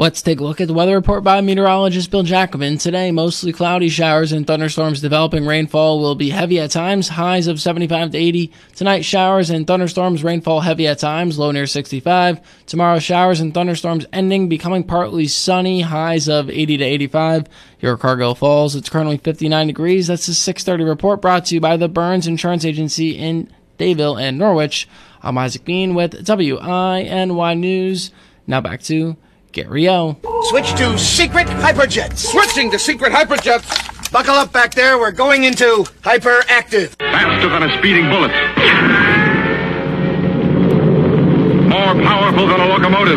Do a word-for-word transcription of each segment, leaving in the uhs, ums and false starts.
Let's take a look at the weather report by meteorologist Bill Jacobin. Today, mostly cloudy, showers and thunderstorms developing. Rainfall will be heavy at times, highs of seventy-five to eighty. Tonight, showers and thunderstorms, rainfall heavy at times, low near sixty-five. Tomorrow, showers and thunderstorms ending, becoming partly sunny, highs of eighty to eighty-five. Here at Cargill Falls, it's currently fifty-nine degrees. That's the six thirty report brought to you by the Burns Insurance Agency in Dayville and Norwich. I'm Isaac Bean with W I N Y News. Now back to Gary O. Switch to secret hyperjets. Switching to secret hyperjets. Buckle up back there. We're going into hyperactive. Faster than a speeding bullet. More powerful than a locomotive.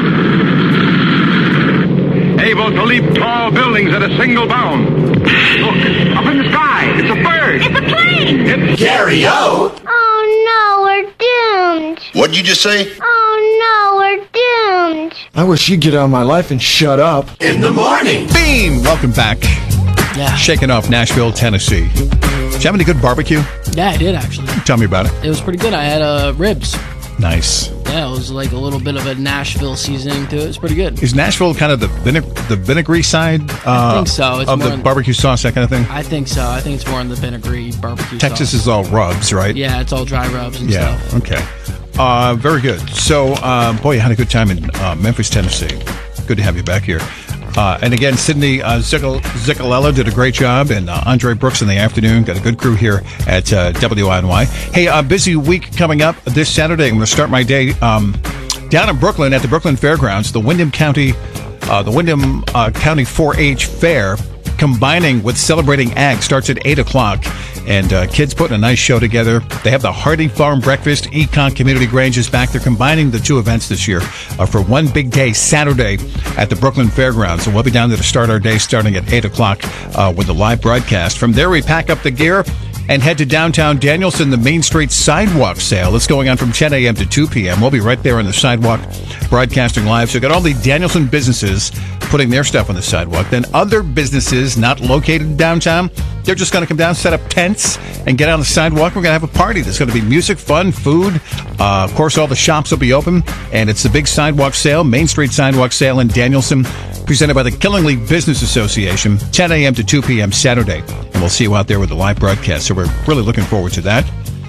Able to leap tall buildings at a single bound. Look, up in the sky. It's a bird. It's a plane. It's Gary O. Oh, no, we're doomed. What'd you just say? Oh, no, we're doomed. I wish you'd get out of my life and shut up. In the morning. Beam! Welcome back. Yeah. Shaking off Nashville, Tennessee. Did you have any good barbecue? Yeah, I did, actually. Tell me about it. It was pretty good. I had uh, ribs. Nice. Yeah, it was like a little bit of a Nashville seasoning to it. It's pretty good. Is Nashville kind of the vineg- the vinegary side uh, I think so. It's of more the in- barbecue sauce, that kind of thing? I think so. I think it's more in the vinegary barbecue Texas sauce. is all rubs, right? Yeah, it's all dry rubs and Yeah, stuff. okay. Uh, very good. So, uh, boy, you had a good time in uh, Memphis, Tennessee. Good to have you back here. Uh, and again, Sydney uh, Zickel- Ziccolella did a great job, and uh, Andre Brooks in the afternoon. Got a good crew here at uh, W I N Y. Hey, a uh, busy week coming up this Saturday. I'm going to start my day um, down in Brooklyn at the Brooklyn Fairgrounds, the Windham County, uh, the Windham uh, County four H Fair, combining with Celebrating Ag, starts at eight o'clock. And uh, kids putting a nice show together. They have the Hardy Farm Breakfast. Econ Community Grange is back. They're combining the two events this year uh, for one big day, Saturday at the Brooklyn Fairgrounds. So we'll be down there to start our day starting at eight o'clock uh, with the live broadcast. From there, we pack up the gear and head to downtown Danielson, the Main Street Sidewalk Sale. It's going on from ten a.m. to two p.m. We'll be right there on the sidewalk broadcasting live. So we've got all the Danielson businesses putting their stuff on the sidewalk. Then other businesses not located downtown, they're just going to come down, set up tents, and get on the sidewalk. We're going to have a party. There's going to be music, fun, food. Uh, of course, all the shops will be open. And it's the big sidewalk sale, Main Street Sidewalk Sale in Danielson, presented by the Killingley Business Association, ten a.m. to two p.m. Saturday. And we'll see you out there with the live broadcast. So we're really looking forward to that.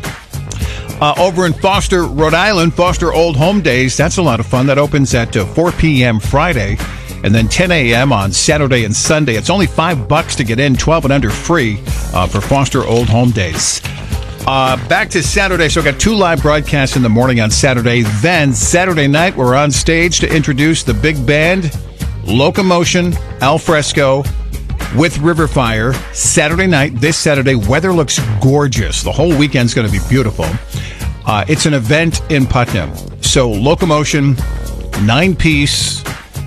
Uh, over in Foster, Rhode Island, Foster Old Home Days. That's a lot of fun. That opens at uh, four p.m. Friday. And then ten a.m. on Saturday and Sunday. It's only five bucks to get in, twelve and under free uh, for Foster Old Home Days. Uh, back to Saturday. So we've got two live broadcasts in the morning on Saturday. Then Saturday night, we're on stage to introduce the big band, Locomotion, Al Fresco, with Riverfire. Saturday night, this Saturday, weather looks gorgeous. The whole weekend's going to be beautiful. Uh, it's an event in Putnam. So Locomotion, nine-piece,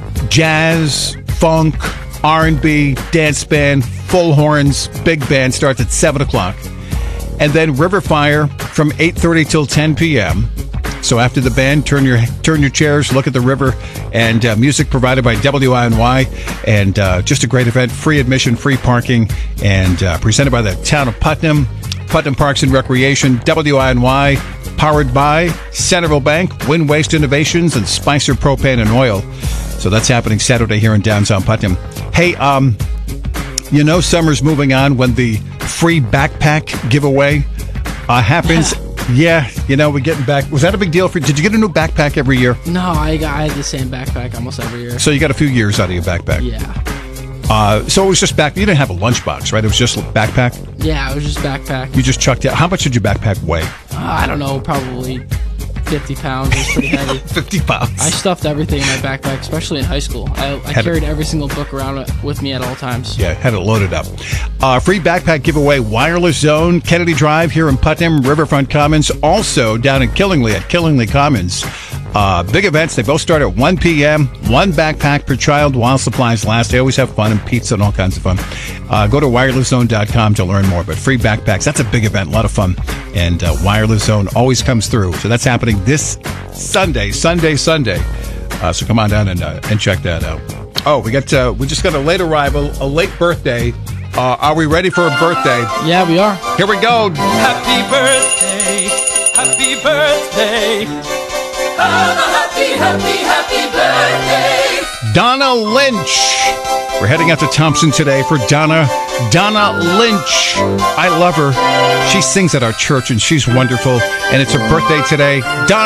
jazz, funk, R and B, dance band, full horns, big band starts at seven o'clock. And then Riverfire from eight thirty till ten p.m. So after the band, turn your turn your chairs, look at the river, and uh, music provided by W I N Y. And uh, just a great event, free admission, free parking, and uh, presented by the town of Putnam, Putnam Parks and Recreation, W I N Y, powered by Centerville Bank, Wind Waste Innovations, and Spicer Propane and Oil. So that's happening Saturday here in downtown Putnam. Hey, um, you know summer's moving on when the free backpack giveaway uh, happens. Yeah, you know, we're getting back. Was that a big deal for you? Did you get a new backpack every year? No, I, got, I had the same backpack almost every year. So you got a few years out of your backpack. Yeah. Uh, so it was just back. You didn't have a lunchbox, right? It was just a backpack? Yeah, it was just backpack. You just chucked it. How much did your backpack weigh? Uh, I don't know, probably fifty pounds. It was pretty heavy. fifty pounds. I stuffed everything in my backpack, especially in high school. I, I carried it. every single book around with me at all times. Yeah, had it loaded up. Uh, free backpack giveaway, Wireless Zone, Kennedy Drive here in Putnam, Riverfront Commons, also down in Killingley at Killingley Commons. Uh, big events. They both start at one p.m. One backpack per child while supplies last. They always have fun and pizza and all kinds of fun. Uh, go to wireless zone dot com to learn more. But free backpacks, that's a big event, a lot of fun. And uh, Wireless Zone always comes through. So that's happening this Sunday, Sunday, Sunday. Uh, so come on down and uh, and check that out. Oh, we got uh, we just got a late arrival, a late birthday. Uh, are we ready for a birthday? Yeah, we are. Here we go. Happy birthday, happy birthday. Have a happy, happy, happy birthday. Donna Lynch. We're heading out to Thompson today for Donna. Donna Lynch. I love her. She sings at our church, and she's wonderful. And it's her birthday today. Donna.